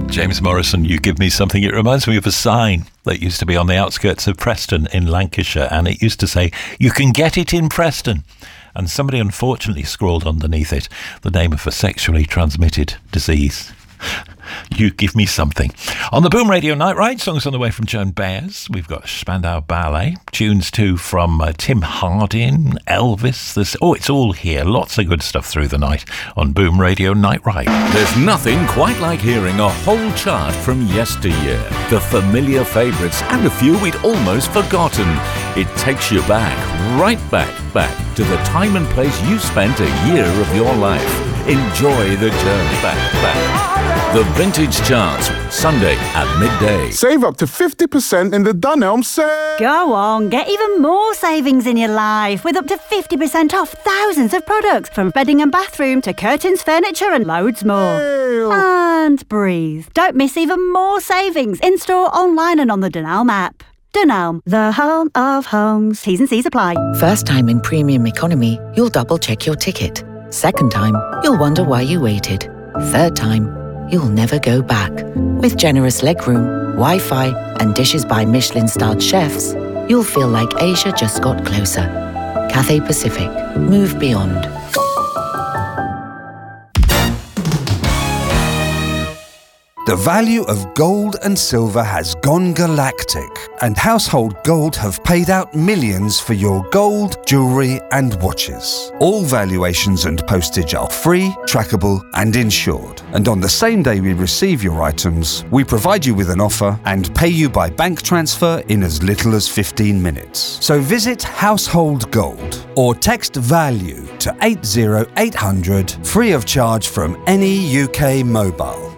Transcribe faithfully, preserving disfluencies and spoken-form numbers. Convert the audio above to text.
James Morrison, You Give Me Something. It reminds me of a sign that used to be on the outskirts of Preston in Lancashire, and it used to say, you can get it in Preston. And somebody unfortunately scrawled underneath it the name of a sexually transmitted disease. You Give Me Something. On the Boom Radio Night Ride, songs on the way from Joan Baez. We've got Spandau Ballet. Tunes too from uh, Tim Hardin, Elvis. There's, oh, it's all here. Lots of good stuff through the night on Boom Radio Night Ride. There's nothing quite like hearing a whole chart from yesteryear. The familiar favourites and a few we'd almost forgotten. It takes you back, right back, back to the time and place you spent a year of your life. Enjoy the journey back, back. The Vintage Charts, Sunday at midday. Save up to fifty percent in the Dunelm sale. Go on, get even more savings in your life with up to fifty percent off thousands of products from bedding and bathroom to curtains, furniture and loads more. Ew. And breathe. Don't miss even more savings in-store, online and on the Dunelm app. Dunelm, the home of homes. T's and C's apply. First time in premium economy, you'll double check your ticket. Second time, you'll wonder why you waited. Third time, you'll never go back. With generous legroom, Wi-Fi and dishes by Michelin-starred chefs, you'll feel like Asia just got closer. Cathay Pacific. Move beyond. The value of gold and silver has gone galactic, and Household Gold have paid out millions for your gold, jewellery and watches. All valuations and postage are free, trackable and insured. And on the same day we receive your items, we provide you with an offer and pay you by bank transfer in as little as fifteen minutes. So visit Household Gold or text VALUE to eight zero eight hundred, free of charge from any U K mobile.